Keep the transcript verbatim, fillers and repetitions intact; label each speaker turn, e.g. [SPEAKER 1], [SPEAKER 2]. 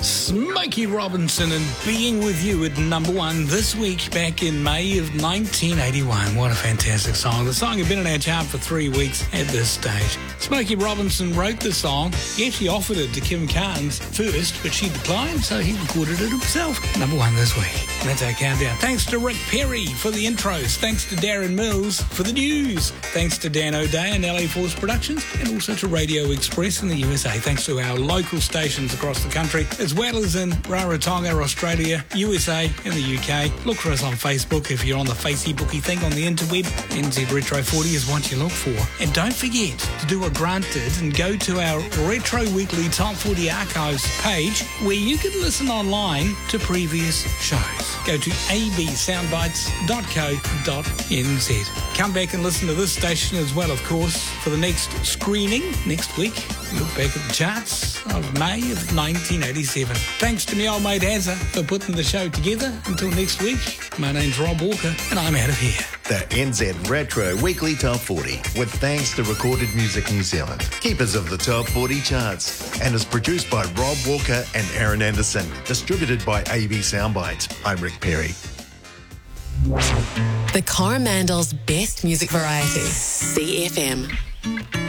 [SPEAKER 1] Smokey Robinson and Being With You at number one this week back in May of nineteen eighty-one. What a fantastic song. The song had been in our chart for three weeks at this stage. Smokey Robinson wrote the song. He actually offered it to Kim Carnes first, but she declined, so he recorded it himself. Number one this week. And that's our countdown. Thanks to Rick Perry for the intros. Thanks to Darren Mills for the news. Thanks to Dan O'Day and L A Force Productions, and also to Radio Express in the U S A. Thanks to our local stations across the country, as well as in Rarotonga, Australia, U S A, and the U K. Look for us on Facebook if you're on the Facebooky thing on the interweb. N Z Retro forty is what you look for. And don't forget to do what Grant did and go to our Retro Weekly Top forty Archives page where you can listen online to previous shows. Go to a b soundbites dot co dot n z. Come back and listen to this station as well, of course, for the next screening next week. Look back at the charts of May of nineteen eighty-seven. Thanks to my old mate Azza for putting the show together. Until next week, my name's Rob Walker, and I'm out of here.
[SPEAKER 2] The N Z Retro Weekly Top forty, with thanks to Recorded Music New Zealand, keepers of the Top forty charts, and is produced by Rob Walker and Aaron Anderson, distributed by A B Soundbites. I'm Rick Perry.
[SPEAKER 3] The Coromandel's best music variety. C F M.